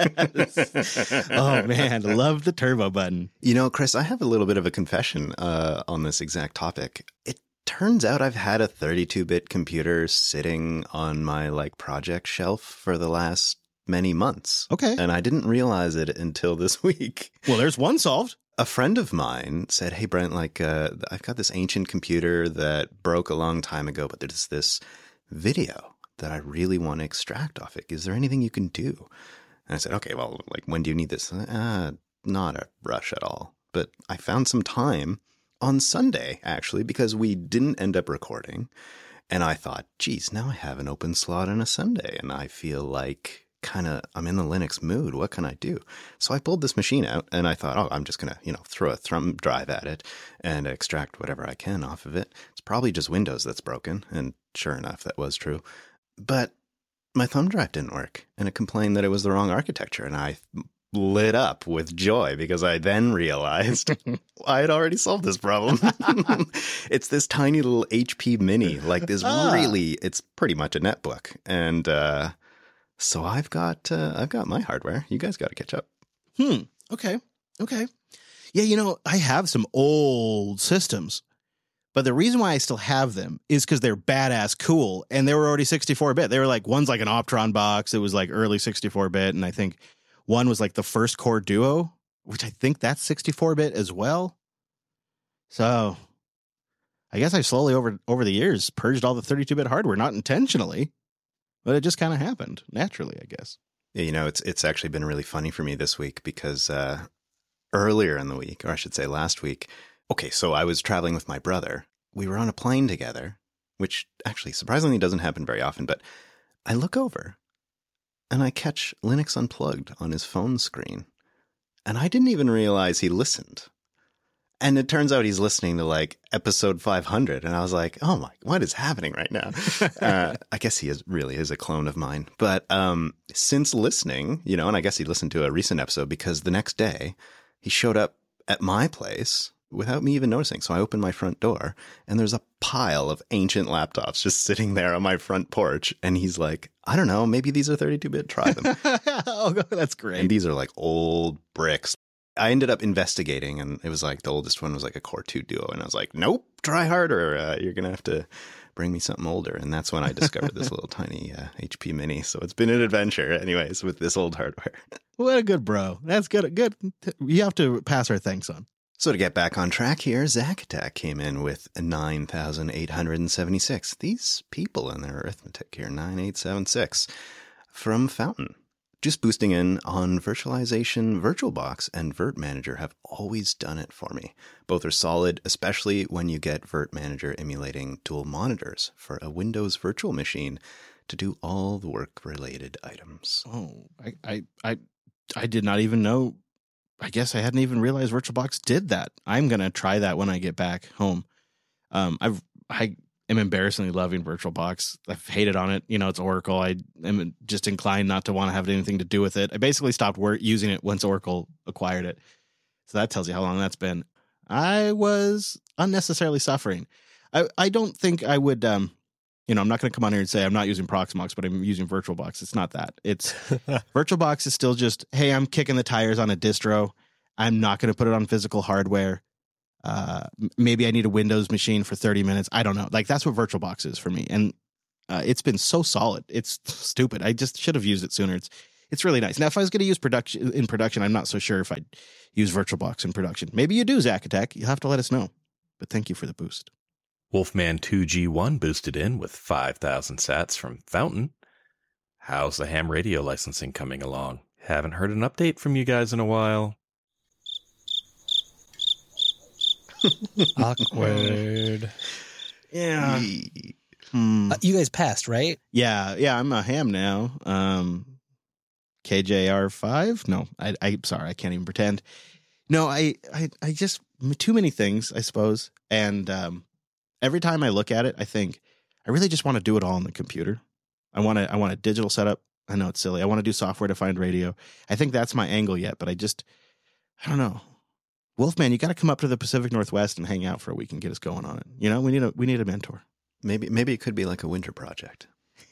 Oh, man. I love the turbo button. Chris, I have a little bit of a confession on this exact topic. It turns out I've had a 32-bit computer sitting on my project shelf for the last many months. Okay. And I didn't realize it until this week. Well, there's one solved. A friend of mine said, hey, Brent, I've got this ancient computer that broke a long time ago, but there's this video that I really want to extract off it. Is there anything you can do? And I said, okay, well, when do you need this? Not a rush at all. But I found some time on Sunday, actually, because we didn't end up recording. And I thought, geez, now I have an open slot on a Sunday and I feel like I'm in the Linux mood. What can I do? So I pulled this machine out and I thought, I'm just going to, throw a thumb drive at it and extract whatever I can off of it. It's probably just Windows that's broken. And sure enough, that was true. But my thumb drive didn't work and it complained that it was the wrong architecture. And I lit up with joy because I then realized I had already solved this problem. It's this tiny little HP Mini, it's pretty much a netbook. And so I've got my hardware. You guys got to catch up. Okay. Yeah, I have some old systems. But the reason why I still have them is because they're badass cool, and they were already 64-bit. They were one's like an Optron box. It was early 64-bit, and I think one was the first core Duo, which I think that's 64-bit as well. So I guess I slowly over the years purged all the 32-bit hardware, not intentionally, but it just kind of happened naturally, I guess. Yeah, it's actually been really funny for me this week because earlier in the week, or I should say last week. Okay, so I was traveling with my brother. We were on a plane together, which actually surprisingly doesn't happen very often, but I look over and I catch Linux Unplugged on his phone screen. And I didn't even realize he listened. And it turns out he's listening to episode 500. And I was like, oh my, what is happening right now? I guess he really is a clone of mine. But since listening, and I guess he listened to a recent episode because the next day he showed up at my place without me even noticing. So I opened my front door and there's a pile of ancient laptops just sitting there on my front porch. And he's like, I don't know, maybe these are 32-bit, try them. Oh, that's great. And these are old bricks. I ended up investigating and it was the oldest one was a Core 2 Duo. And I was like, nope, try harder. You're going to have to bring me something older. And that's when I discovered this little tiny HP Mini. So it's been an adventure anyways with this old hardware. What a good bro. That's good. Good. You have to pass our thanks on. So to get back on track here, Zack Attack came in with 9,876. These people in their arithmetic here, 9876 from Fountain. Just boosting in on virtualization. VirtualBox and virt-manager have always done it for me. Both are solid, especially when you get virt-manager emulating dual monitors for a Windows virtual machine to do all the work-related items. Oh, I did not even know. I guess I hadn't even realized VirtualBox did that. I'm going to try that when I get back home. I am embarrassingly loving VirtualBox. I've hated on it. It's Oracle. I am just inclined not to want to have anything to do with it. I basically stopped using it once Oracle acquired it. So that tells you how long that's been. I was unnecessarily suffering. I don't think I would, I'm not going to come on here and say I'm not using Proxmox, but I'm using VirtualBox. It's not that. It's VirtualBox is still just, hey, I'm kicking the tires on a distro. I'm not going to put it on physical hardware. Maybe I need a Windows machine for 30 minutes. I don't know. Like, that's what VirtualBox is for me. And it's been so solid. It's stupid. I just should have used it sooner. It's really nice. Now, if I was going to use production, I'm not so sure if I'd use VirtualBox in production. Maybe you do, Zack Attack. You'll have to let us know. But thank you for the boost. Wolfman 2G1 boosted in with 5,000 sats from Fountain. How's the ham radio licensing coming along? Haven't heard an update from you guys in a while. Awkward. Yeah. You guys passed, right? Yeah, I'm a ham now. KJR5? No, I'm sorry, I can't even pretend. No, I just, too many things, I suppose. And every time I look at it, I think, I really just want to do it all on the computer. I want a digital setup. I know it's silly. I want to do software-defined radio. I think that's my angle yet, but I don't know. Wolfman, you got to come up to the Pacific Northwest and hang out for a week and get us going on it. You know, we need a mentor. Maybe it could be like a winter project.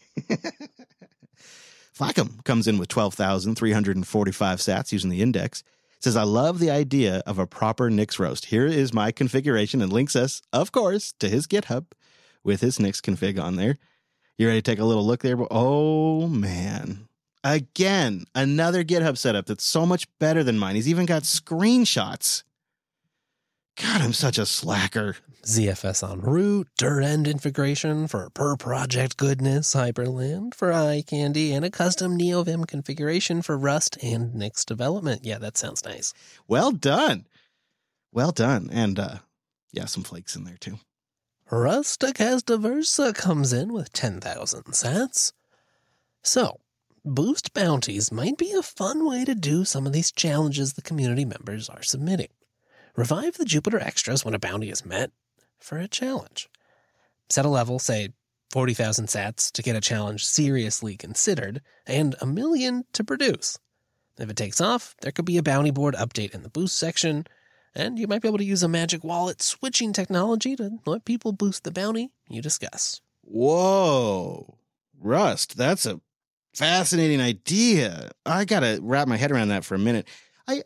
Flackham comes in with 12,345 sats using the index. Says, I love the idea of a proper Nix roast. Here is my configuration, and links us, of course, to his GitHub with his Nix config on there. You ready to take a little look there? Oh, man. Again, another GitHub setup that's so much better than mine. He's even got screenshots. God, I'm such a slacker. ZFS on root, dir-end integration for per project goodness, Hyperland for iCandy, and a custom NeoVim configuration for Rust and Nix development. Yeah, that sounds nice. Well done. Well done. And, some flakes in there, too. Rusticas Diversa comes in with 10,000 sats. So, boost bounties might be a fun way to do some of these challenges the community members are submitting. Revive the Jupiter extras when a bounty is met for a challenge. Set a level, say 40,000 sats, to get a challenge seriously considered, and 1 million to produce. If it takes off, there could be a bounty board update in the boost section, and you might be able to use a magic wallet switching technology to let people boost the bounty you discuss. Whoa. Rust, that's a fascinating idea. I got to wrap my head around that for a minute. There's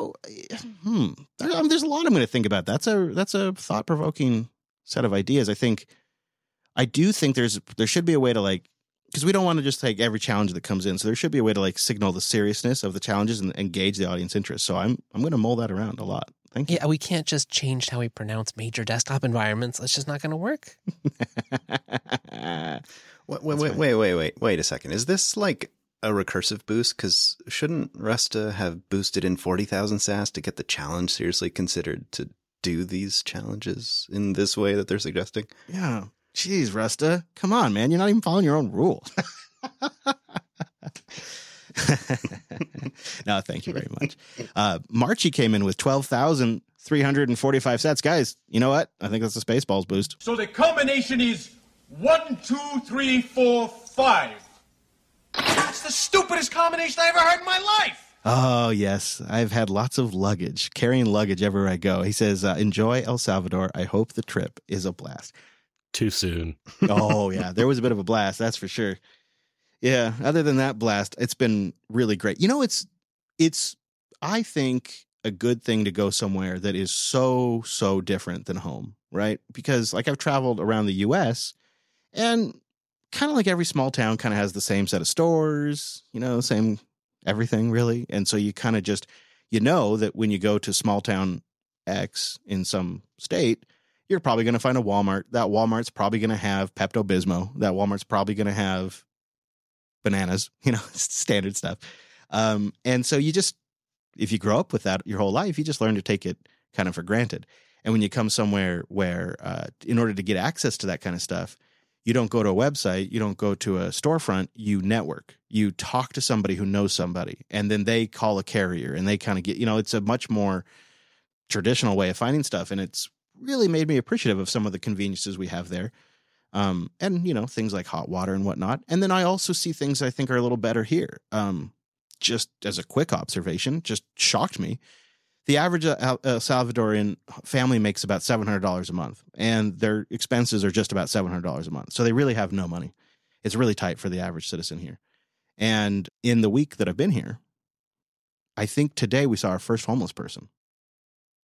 a lot I'm going to think about. That's a thought-provoking set of ideas. I do think there should be a way to, like, because we don't want to just take every challenge that comes in. So there should be a way to, like, signal the seriousness of the challenges and engage the audience interest. So I'm going to mull that around a lot. Thank you. Yeah, we can't just change how we pronounce major desktop environments. That's just not going to work. Wait a second. Is this like a recursive boost? Because shouldn't Rusta have boosted in 40,000 SAS to get the challenge seriously considered to do these challenges in this way that they're suggesting? Yeah. Jeez, Rusta. Come on, man. You're not even following your own rule. No, thank you very much. Marchie came in with 12,345 sats. Guys, you know what? I think that's a Spaceballs boost. So the combination is 1, 2, 3, 4, 5. That's the stupidest combination I ever heard in my life. Oh, yes. I've had lots of luggage, carrying luggage everywhere I go. He says, enjoy El Salvador. I hope the trip is a blast. Too soon. Oh, yeah. There was a bit of a blast. That's for sure. Yeah. Other than that blast, it's been really great. You know, it's, I think, a good thing to go somewhere that is so different than home, right? Because, like, I've traveled around the U.S., and kind of like every small town kind of has the same set of stores, same everything, really. And so you kind of just, that when you go to small town X in some state, you're probably going to find a Walmart. That Walmart's probably going to have Pepto-Bismol. That Walmart's probably going to have bananas, standard stuff. And so you just, if you grow up with that your whole life, you just learn to take it kind of for granted. And when you come somewhere where, in order to get access to that kind of stuff, you don't go to a website, you don't go to a storefront, you network. You talk to somebody who knows somebody, and then they call a carrier, and they kind of get, it's a much more traditional way of finding stuff. And it's really made me appreciative of some of the conveniences we have there. And, things like hot water and whatnot. And then I also see things I think are a little better here. Just as a quick observation, just shocked me. The average Salvadorian family makes about $700 a month, and their expenses are just about $700 a month. So they really have no money. It's really tight for the average citizen here. And in the week that I've been here, I think today we saw our first homeless person.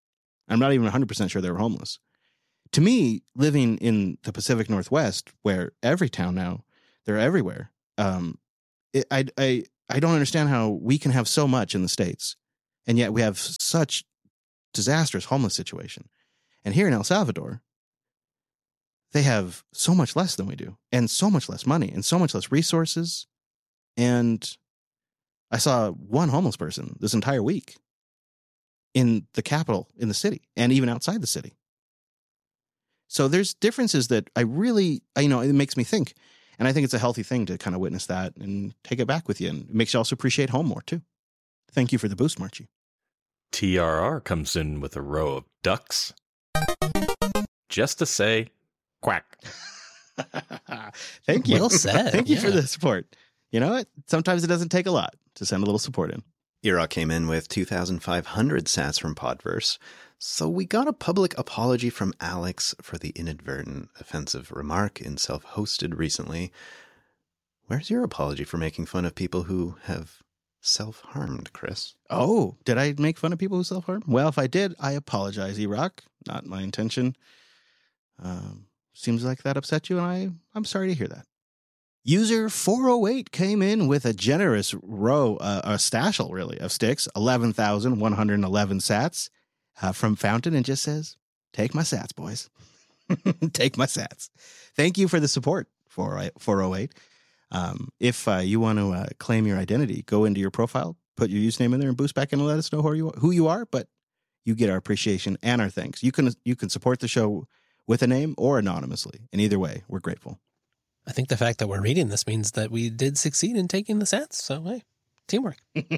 I'm not even 100% sure they were homeless. To me, living in the Pacific Northwest, where every town now, they're everywhere. I don't understand how we can have so much in the States, and yet we have such disastrous homeless situation. And here in El Salvador, they have so much less than we do, and so much less money, and so much less resources. And I saw one homeless person this entire week in the capital, in the city, and even outside the city. So there's differences that it makes me think. And I think it's a healthy thing to kind of witness that and take it back with you. And it makes you also appreciate home more, too. Thank you for the boost, Marchie. TRR comes in with a row of ducks just to say quack. Thank you. Well said. Thank you for the support. You know what? Sometimes it doesn't take a lot to send a little support in. Iraq came in with 2,500 sats from Podverse, so we got a public apology from Alex for the inadvertent offensive remark in Self-Hosted recently. Where's your apology for making fun of people who have self-harmed, Chris? Oh, did I make fun of people who self-harm? Well, if I did, I apologize, Iraq. Not my intention. Seems like that upset you, and I'm sorry to hear that. User 408 came in with a generous row, a stashel, really, of sticks, 11,111 sats from Fountain, and just says, take my sats, boys. Take my sats. Thank you for the support, 408. If you want to claim your identity, go into your profile, put your username in there, and boost back in and let us know who you are, but you get our appreciation and our thanks. You can support the show with a name or anonymously, and either way, we're grateful. I think the fact that we're reading this means that we did succeed in taking the sats. So, hey, teamwork.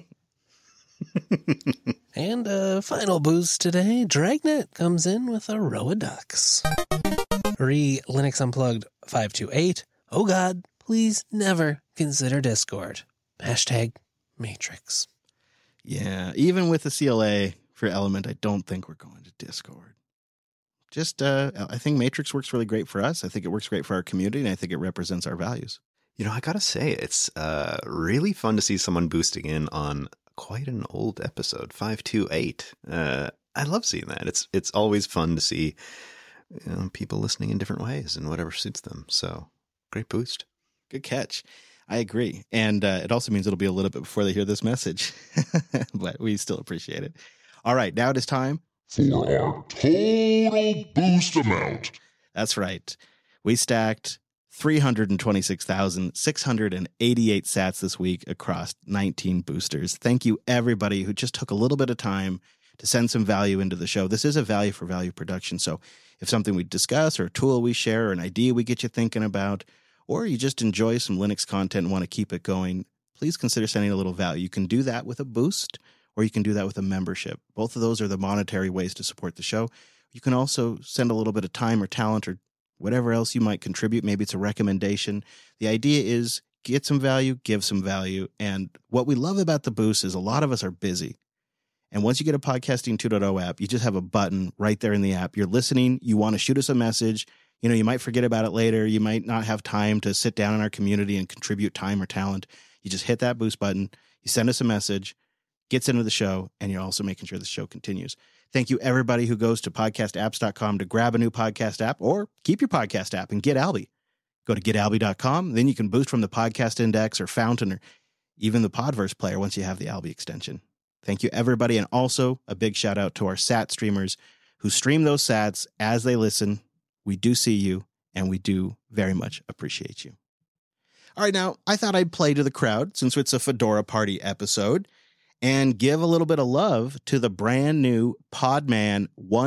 And final boost today, Dragnet comes in with a row of ducks. Linux Unplugged 528. Oh God, please never consider Discord. #Matrix. Yeah, even with the CLA for Element, I don't think we're going to Discord. I think Matrix works really great for us. I think it works great for our community, and I think it represents our values. You know, I gotta say, it's really fun to see someone boosting in on quite an old episode, 528. I love seeing that. It's always fun to see people listening in different ways and whatever suits them. So, great boost. Good catch. I agree. And it also means it'll be a little bit before they hear this message, but we still appreciate it. All right, now it is time for our total boost amount. That's right. We stacked 326,688 sats this week across 19 boosters. Thank you, everybody who just took a little bit of time to send some value into the show. This is a value for value production. So if something we discuss or a tool we share or an idea we get you thinking about, or you just enjoy some Linux content and want to keep it going, please consider sending a little value. You can do that with a boost, or you can do that with a membership. Both of those are the monetary ways to support the show. You can also send a little bit of time or talent or whatever else you might contribute. Maybe it's a recommendation. The idea is get some value, give some value. And what we love about the boost is a lot of us are busy. And once you get a Podcasting 2.0 app, you just have a button right there in the app. You're listening. You want to shoot us a message. You might forget about it later. You might not have time to sit down in our community and contribute time or talent. You just hit that boost button. You send us a message, gets into the show, and you're also making sure the show continues. Thank you, everybody who goes to podcastapps.com to grab a new podcast app or keep your podcast app and get Alby. Go to getalby.com. Then you can boost from the Podcast Index or Fountain or even the Podverse player once you have the Alby extension. Thank you, everybody. And also a big shout out to our SAT streamers who stream those SATs as they listen. We do see you, and we do very much appreciate you. All right, now, I thought I'd play to the crowd since it's a Fedora Party episode and give a little bit of love to the brand new Podman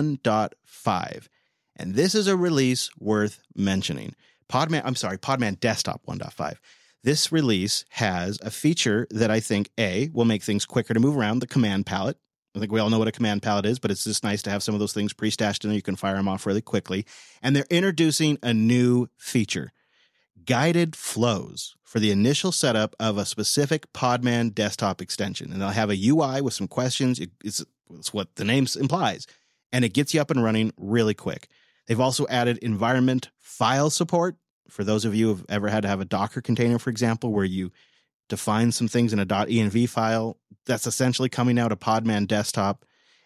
1.5. And this is a release worth mentioning. Podman Desktop 1.5. This release has a feature that I think, A, will make things quicker to move around, the command palette. I think we all know what a command palette is, but it's just nice to have some of those things pre-stashed in there. You can fire them off really quickly. And they're introducing a new feature, guided flows for the initial setup of a specific Podman desktop extension. And they'll have a UI with some questions. It's what the name implies. And it gets you up and running really quick. They've also added environment file support. For those of you who've ever had to have a Docker container, for example, where you define some things in a .env file, that's essentially coming out of Podman Desktop.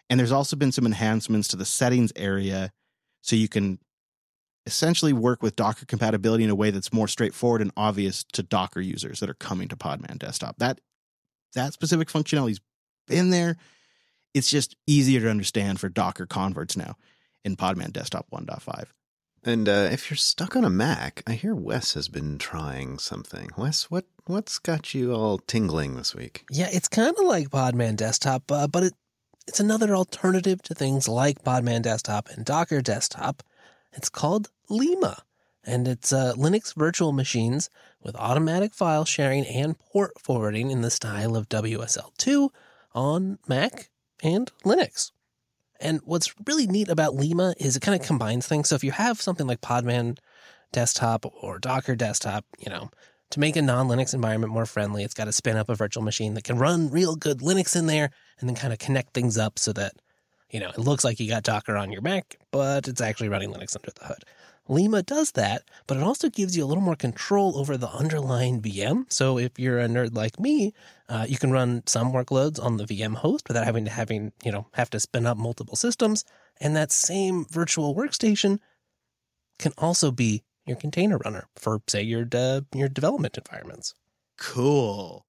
And there's also been some enhancements to the settings area so you can essentially work with Docker compatibility in a way that's more straightforward and obvious to Docker users that are coming to Podman Desktop. That specific functionality's been there. It's just easier to understand for Docker converts now in Podman Desktop 1.5. And if you're stuck on a Mac, I hear Wes has been trying something. Wes, what's got you all tingling this week? Yeah, it's kind of like Podman Desktop, but it's another alternative to things like Podman Desktop and Docker Desktop. It's called Lima, and it's Linux virtual machines with automatic file sharing and port forwarding in the style of WSL2 on Mac and Linux. And what's really neat about Lima is it kind of combines things. So if you have something like Podman Desktop or Docker Desktop, to make a non-Linux environment more friendly, it's got to spin up a virtual machine that can run real good Linux in there and then kind of connect things up so that, it looks like you got Docker on your Mac, but it's actually running Linux under the hood. Lima does that, but it also gives you a little more control over the underlying VM. So if you're a nerd like me, you can run some workloads on the VM host without having to spin up multiple systems. And that same virtual workstation can also be your container runner for, say, your development environments. Cool.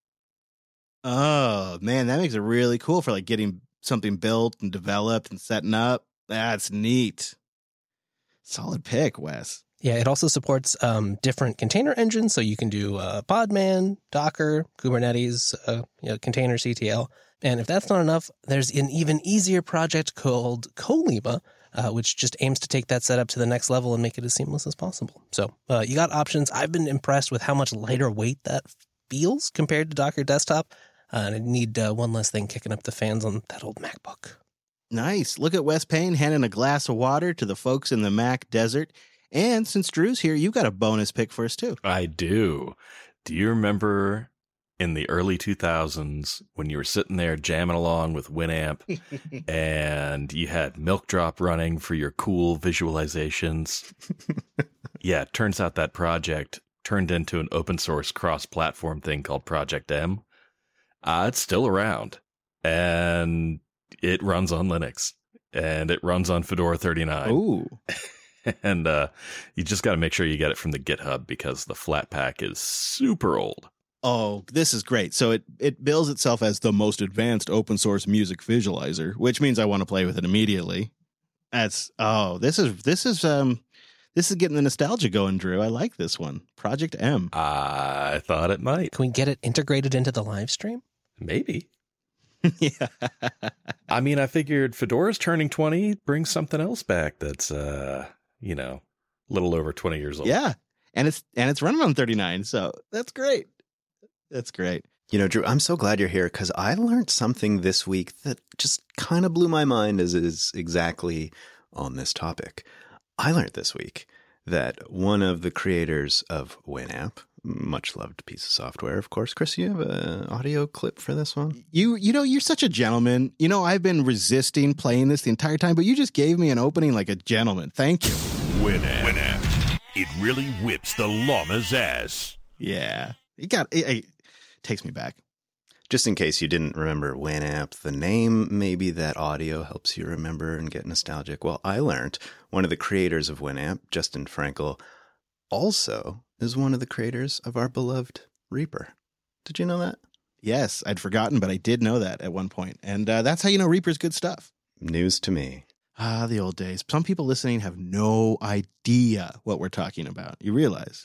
Oh, man, that makes it really cool for like getting something built and developed and setting up. That's neat. Solid pick, Wes. Yeah, it also supports different container engines, so you can do Podman, Docker, Kubernetes, container CTL. And if that's not enough, there's an even easier project called Colima, which just aims to take that setup to the next level and make it as seamless as possible. So you got options. I've been impressed with how much lighter weight that feels compared to Docker Desktop. And I need one less thing kicking up the fans on that old MacBook. Nice. Look at Wes Payne handing a glass of water to the folks in the Mac desert. And since Drew's here, you got a bonus pick for us, too. I do. Do you remember in the early 2000s when you were sitting there jamming along with Winamp and you had Milk Drop running for your cool visualizations? Yeah, it turns out that project turned into an open source cross-platform thing called Project M. It's still around, and it runs on Linux, and it runs on Fedora 39. Ooh. And you just got to make sure you get it from the GitHub because the Flatpak is super old. Oh, this is great. So it bills itself as the most advanced open source music visualizer, which means I want to play with it immediately. This is getting the nostalgia going, Drew. I like this one. Project M. I thought it might. Can we get it integrated into the live stream? Maybe. Yeah. I mean, I figured Fedora's turning 20 brings something else back that's, a little over 20 years old. Yeah. And it's running on 39. So that's great. That's great. Drew, I'm so glad you're here because I learned something this week that just kind of blew my mind as is exactly on this topic. I learned this week that one of the creators of Winamp, much loved piece of software, of course. Chris, you have an audio clip for this one? You're such a gentleman. I've been resisting playing this the entire time, but you just gave me an opening like a gentleman. Thank you. Winamp. It really whips the llama's ass. Yeah. It takes me back. Just in case you didn't remember Winamp, the name, maybe that audio helps you remember and get nostalgic. Well, I learned one of the creators of Winamp, Justin Frankel, also is one of the creators of our beloved Reaper. Did you know that? Yes, I'd forgotten, but I did know that at one point. And that's how you know Reaper's good stuff. News to me. Ah, the old days. Some people listening have no idea what we're talking about. You realize?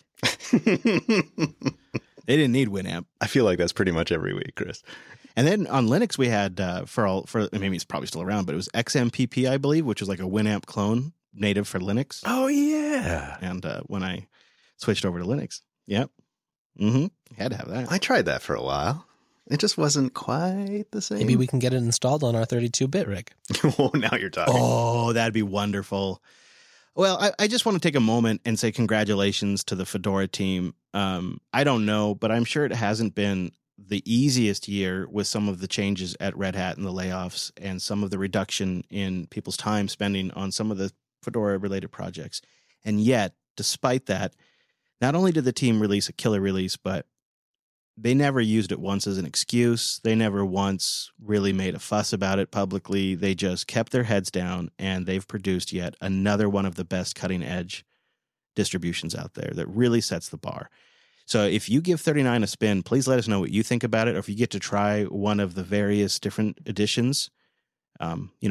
They didn't need Winamp. I feel like that's pretty much every week, Chris. And then on Linux, we had maybe it's probably still around, but it was XMPP, I believe, which was like a Winamp clone native for Linux. Oh, yeah. And when I switched over to Linux, yep. Had to have that. I tried that for a while. It just wasn't quite the same. Maybe we can get it installed on our 32-bit rig. Oh, now you're talking. Oh, that'd be wonderful. Well, I just want to take a moment and say congratulations to the Fedora team. I don't know, but I'm sure it hasn't been the easiest year with some of the changes at Red Hat and the layoffs and some of the reduction in people's time spending on some of the Fedora-related projects. And yet, despite that, not only did the team release a killer release, but they never used it once as an excuse. They never once really made a fuss about it publicly. They just kept their heads down, and they've produced yet another one of the best cutting edge distributions out there that really sets the bar. So if you give 39 a spin, please let us know what you think about it, or if you get to try one of the various different editions.